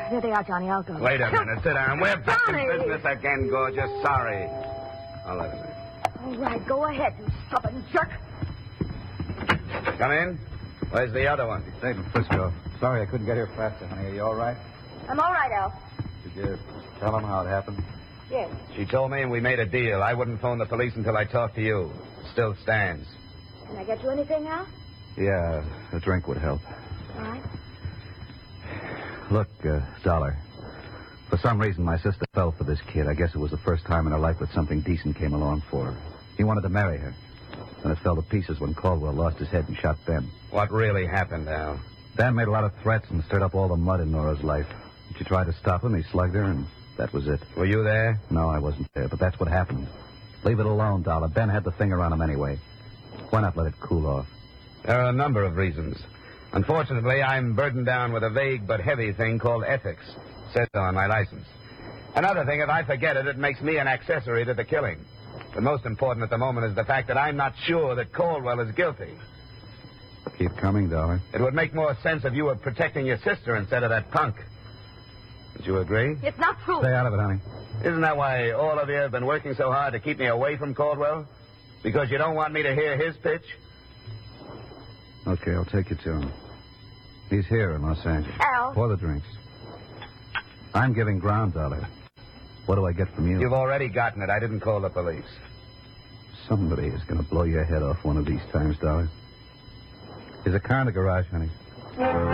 Here they are, Johnny. I'll go. Wait a minute. Sit down. We're back in Johnny! business again, Gorgeous. Sorry. I'll let him in. All right, go ahead, you stubborn jerk. Come in. Where's the other one? Stayed in Frisco. Sorry I couldn't get here faster, honey. Are you all right? I'm all right, Al. Did you tell him how it happened? Yes. She told me and we made a deal. I wouldn't phone the police until I talked to you. Still stands. Can I get you anything, Al? Yeah, a drink would help. All right. Look, Dollar. For some reason, my sister fell for this kid. I guess it was the first time in her life that something decent came along for her. He wanted to marry her. And it fell to pieces when Caldwell lost his head and shot Ben. What really happened, Al? Ben made a lot of threats and stirred up all the mud in Nora's life. She tried to stop him. He slugged her, and that was it. Were you there? No, I wasn't there, but that's what happened. Leave it alone, Dollar. Ben had the finger on him anyway. Why not let it cool off? There are a number of reasons. Unfortunately, I'm burdened down with a vague but heavy thing called ethics. Says so on my license. Another thing, if I forget it, it makes me an accessory to the killing. But most important at the moment is the fact that I'm not sure that Caldwell is guilty. Keep coming, Dollar. It would make more sense if you were protecting your sister instead of that punk. Would you agree? It's not true. Stay out of it, honey. Isn't that why all of you have been working so hard to keep me away from Caldwell? Because you don't want me to hear his pitch? Okay, I'll take you to him. He's here in Los Angeles. Al. Pour the drinks. I'm giving ground, Dollar. What do I get from you? You've already gotten it. I didn't call the police. Somebody is going to blow your head off one of these times, Dollar. There's a car in the garage, honey.